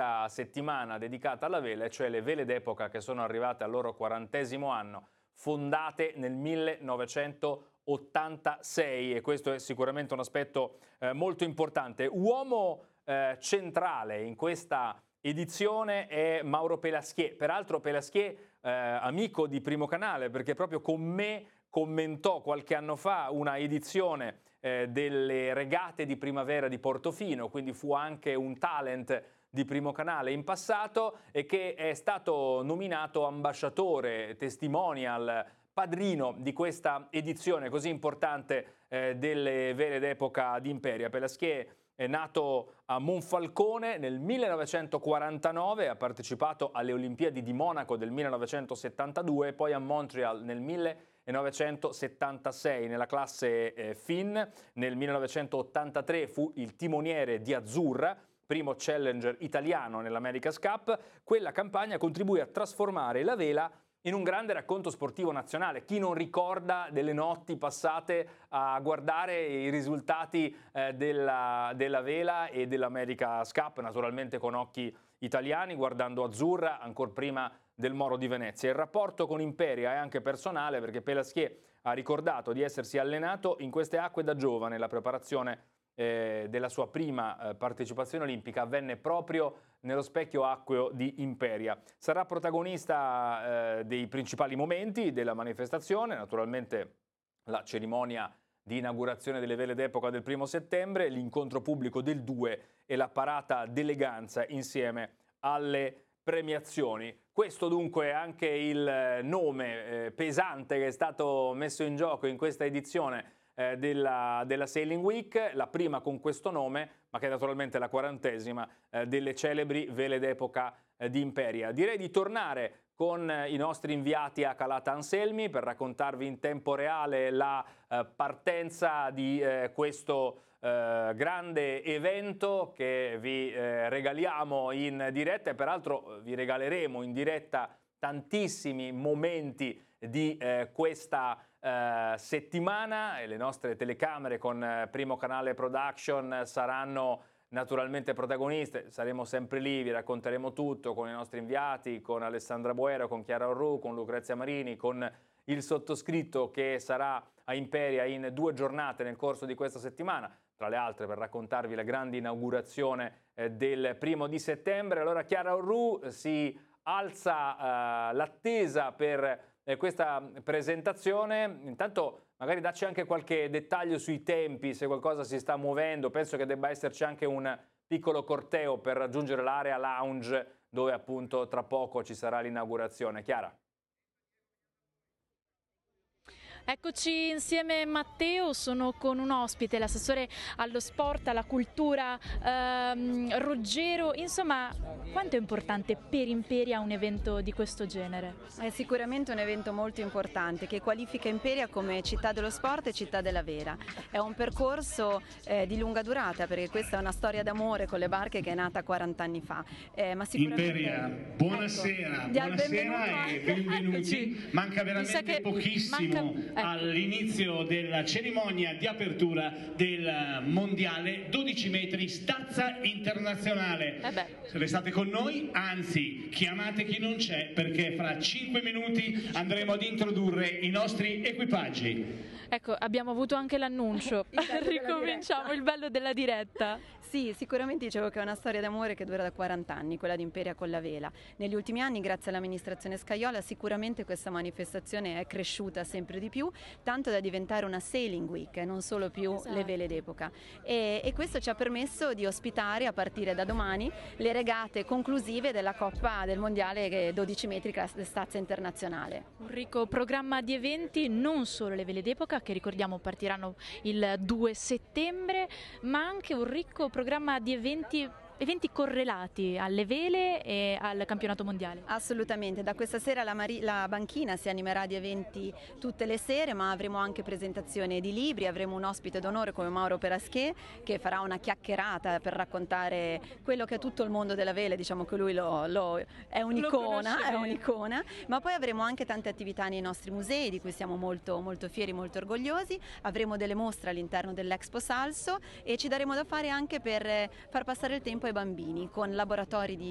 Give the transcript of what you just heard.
questa settimana dedicata alla vela, cioè le vele d'epoca che sono arrivate al loro 40° anno, fondate nel 1986, e questo è sicuramente un aspetto molto importante. Uomo centrale in questa edizione è Mauro Pelaschier, peraltro Pelaschier amico di Primo Canale, perché proprio con me commentò qualche anno fa una edizione delle regate di primavera di Portofino, quindi fu anche un talent di Primo Canale in passato, e che è stato nominato ambasciatore, testimonial, padrino di questa edizione così importante delle vele d'epoca di Imperia. Pelaschier è nato a Monfalcone nel 1949, ha partecipato alle Olimpiadi di Monaco del 1972 e poi a Montreal nel 1976 nella classe FIN. Nel 1983 fu il timoniere di Azzurra, primo challenger italiano nell'America's Cup. Quella campagna contribuì a trasformare la vela in un grande racconto sportivo nazionale. Chi non ricorda delle notti passate a guardare i risultati della vela e dell'America's Cup, naturalmente con occhi italiani, guardando Azzurra ancor prima del Moro di Venezia. Il rapporto con Imperia è anche personale, perché Pelaschier ha ricordato di essersi allenato in queste acque da giovane. La preparazione della sua prima partecipazione olimpica avvenne proprio nello specchio acqueo di Imperia. Sarà protagonista dei principali momenti della manifestazione, naturalmente la cerimonia di inaugurazione delle vele d'epoca del 1° settembre, l'incontro pubblico del 2 e la parata d'eleganza insieme alle premiazioni. Questo dunque è anche il nome pesante che è stato messo in gioco in questa edizione della Sailing Week, la prima con questo nome, ma che è naturalmente la 40ª delle celebri vele d'epoca di Imperia. Direi di tornare con i nostri inviati a Calata Anselmi per raccontarvi in tempo reale la partenza di questo grande evento che vi regaliamo in diretta, e peraltro vi regaleremo in diretta tantissimi momenti di questa settimana, e le nostre telecamere con Primo Canale Production saranno naturalmente protagoniste. Saremo sempre lì, vi racconteremo tutto con i nostri inviati, con Alessandra Boero, con Chiara Orru, con Lucrezia Marini, con il sottoscritto che sarà a Imperia in 2 giornate nel corso di questa settimana, tra le altre per raccontarvi la grande inaugurazione del 1° settembre. Allora Chiara Orru, si alza l'attesa per questa presentazione. Intanto magari dacci anche qualche dettaglio sui tempi, se qualcosa si sta muovendo. Penso che debba esserci anche un piccolo corteo per raggiungere l'area lounge, dove appunto tra poco ci sarà l'inaugurazione. Chiara? Eccoci insieme Matteo, sono con un ospite, l'assessore allo sport, alla cultura, Ruggero. Insomma, quanto è importante per Imperia un evento di questo genere? È sicuramente un evento molto importante che qualifica Imperia come città dello sport e città della vela. È un percorso di lunga durata, perché questa è una storia d'amore con le barche che è nata 40 anni fa. Ma sicuramente... Imperia, buonasera, buonasera e benvenuti. Manca veramente pochissimo all'inizio della cerimonia di apertura del mondiale 12 metri stazza internazionale. Restate con noi, anzi chiamate chi non c'è, perché fra 5 minuti andremo ad introdurre i nostri equipaggi. Ecco, abbiamo avuto anche l'annuncio. Ricominciamo, il bello della diretta. Sì, sicuramente dicevo che è una storia d'amore che dura da 40 anni, quella di Imperia con la vela. Negli ultimi anni, grazie all'amministrazione Scajola, sicuramente questa manifestazione è cresciuta sempre di più, tanto da diventare una Sailing Week, non solo più le vele d'epoca. E questo ci ha permesso di ospitare, a partire da domani, le regate conclusive della Coppa del Mondiale 12 metri stazza internazionale. Un ricco programma di eventi, non solo le vele d'epoca, che ricordiamo partiranno il 2 settembre, ma anche un ricco programma di eventi correlati alle vele e al campionato mondiale. Assolutamente, da questa sera la banchina si animerà di eventi tutte le sere, ma avremo anche presentazione di libri, avremo un ospite d'onore come Mauro Pelaschier che farà una chiacchierata per raccontare quello che è tutto il mondo della vela. Diciamo che lui è un'icona, ma poi avremo anche tante attività nei nostri musei di cui siamo molto, molto fieri, molto orgogliosi. Avremo delle mostre all'interno dell'Expo Salso e ci daremo da fare anche per far passare il tempo ai bambini con laboratori di